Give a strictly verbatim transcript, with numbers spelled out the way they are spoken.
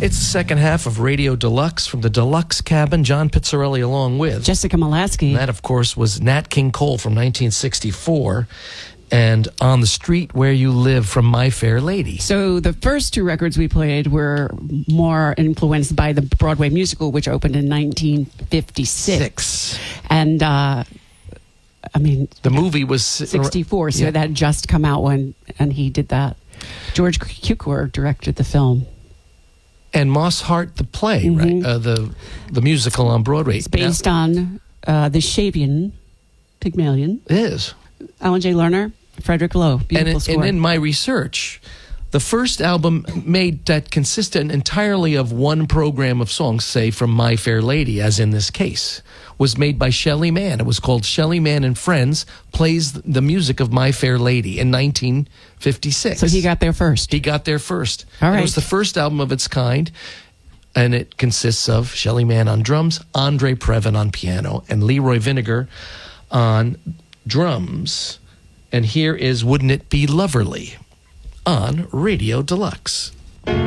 It's the second half of Radio Deluxe from the Deluxe Cabin. John Pizzarelli along with Jessica Molaski. And that, of course, was Nat King Cole from nineteen sixty-four. And On the Street Where You Live from My Fair Lady. So the first two records we played were more influenced by the Broadway musical, which opened in nineteen fifty-six. Six. And, uh, I mean... The movie was... sixty-four, so yeah. that had just come out when, and he did that. George Cukor directed the film. And Moss Hart, the play, Mm-hmm. right? Uh, the the musical on Broadway. It's based now, on uh, The Shavian, Pygmalion. It is. Alan J. Lerner, Frederick Lowe. Beautiful and, score. and in my research, the first album made that consisted entirely of one program of songs, say from My Fair Lady, as in this case, was made by Shelley Mann. It was called Shelley Mann and Friends Plays the Music of My Fair Lady in nineteen fifty-six. So he got there first. He got there first. All right. It was the first album of its kind, and it consists of Shelley Mann on drums, Andre Previn on piano, and Leroy Vinegar on drums. And here is Wouldn't It Be Loverly on Radio Deluxe.